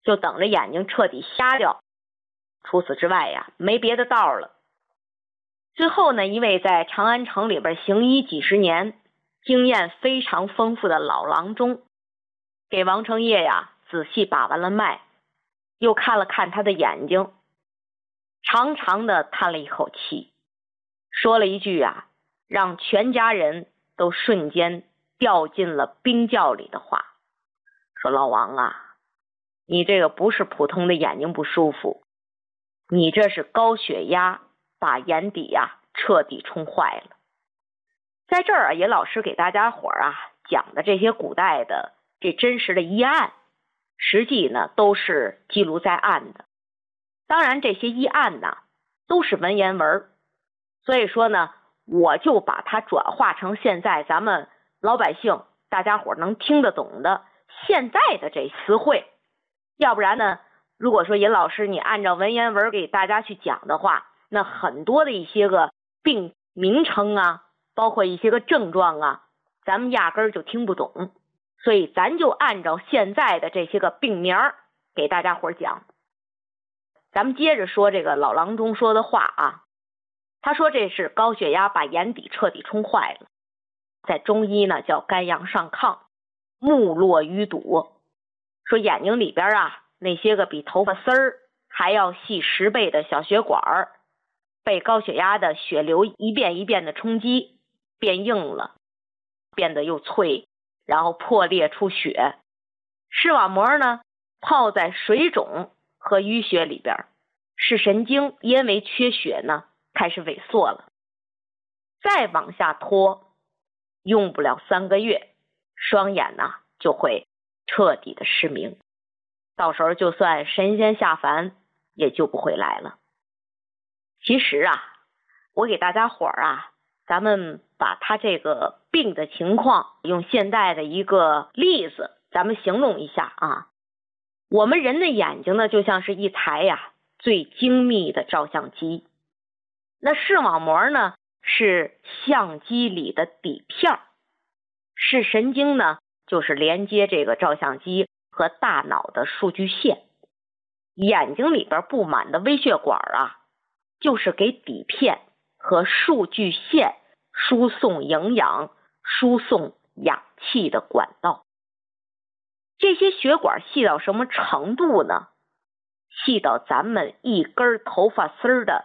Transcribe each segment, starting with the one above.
就等着眼睛彻底瞎掉。除此之外呀，没别的道了。最后呢，一位在长安城里边行医几十年，经验非常丰富的老郎中，给王承业呀仔细把完了脉，又看了看他的眼睛，长长的叹了一口气，说了一句啊，让全家人都瞬间掉进了冰窖里的话，说老王啊，你这个不是普通的眼睛不舒服，你这是高血压把眼底呀彻底冲坏了。在这儿啊，也老师给大家伙啊讲的这些古代的这真实的医案，实际呢都是记录在案的。当然这些医案呢都是文言文，所以说呢我就把它转化成现在咱们老百姓大家伙能听得懂的现在的这词汇。要不然呢，如果说尹老师你按照文言文给大家去讲的话，那很多的一些个病名称啊，包括一些个症状啊，咱们压根儿就听不懂，所以咱就按照现在的这些个病名给大家伙讲。咱们接着说这个老郎中说的话啊，他说这是高血压把眼底彻底冲坏了，在中医呢叫肝阳上亢，目络淤堵，说眼睛里边啊那些个比头发丝儿还要细10倍的小血管被高血压的血流一遍一遍的冲击变硬了，变得又脆，然后破裂出血。视网膜呢泡在水肿和淤血里边，视神经因为缺血呢开始萎缩了。再往下拖，用不了3个月，双眼呢就会彻底的失明，到时候就算神仙下凡也救不回来了。其实啊，我给大家伙啊，咱们把他这个病的情况用现代的一个例子咱们形容一下啊。我们人的眼睛呢就像是一台呀最精密的照相机，那视网膜呢是相机里的底片，视神经呢就是连接这个照相机和大脑的数据线。眼睛里边布满的微血管啊，就是给底片和数据线输送营养、输送氧气的管道。这些血管细到什么程度呢？细到咱们一根头发丝的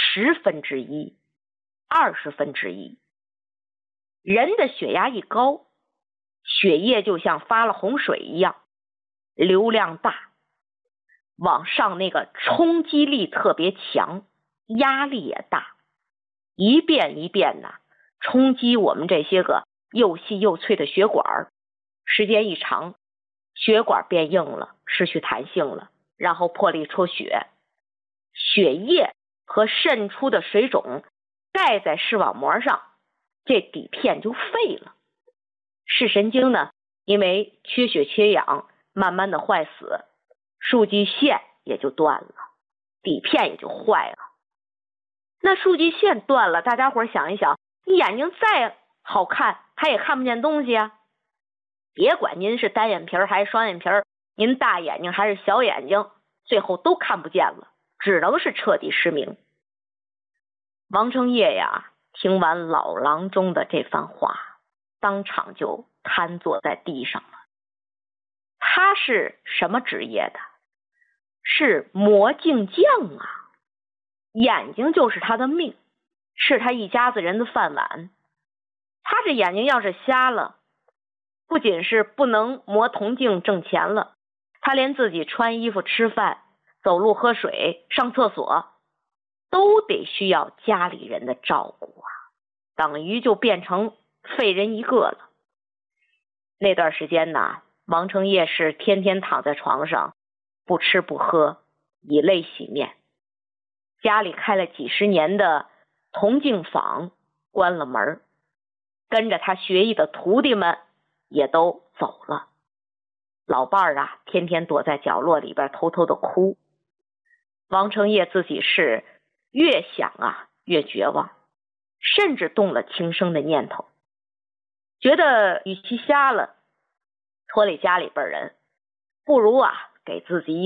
1/10、1/20。人的血压一高，血液就像发了洪水一样，流量大，往上那个冲击力特别强，压力也大，一遍一遍的冲击我们这些个又细又脆的血管，时间一长，血管变硬了，失去弹性了，然后破裂出血，血液和渗出的水肿盖在视网膜上，这底片就废了。视神经呢，因为缺血缺氧，慢慢的坏死，数据线也就断了，底片也就坏了。那数据线断了，大家伙想一想，你眼睛再好看，它也看不见东西啊。别管您是单眼皮还是双眼皮，您大眼睛还是小眼睛，最后都看不见了，只能是彻底失明。王承业呀，听完老郎中的这番话，当场就瘫坐在地上了。他是什么职业的？是魔镜匠啊！眼睛就是他的命，是他一家子人的饭碗。他这眼睛要是瞎了，不仅是不能磨铜镜挣钱了，他连自己穿衣服、吃饭、走路、喝水、上厕所都得需要家里人的照顾啊，等于就变成废人一个了。那段时间呢，王承业是天天躺在床上，不吃不喝，以泪洗面。家里开了几十年的铜镜坊关了门，跟着他学艺的徒弟们也都走了。老伴儿啊，天天躲在角落里边偷偷的哭。王承业自己是越想啊越绝望，甚至动了轻生的念头，觉得与其瞎了拖累家里边人，不如啊给自己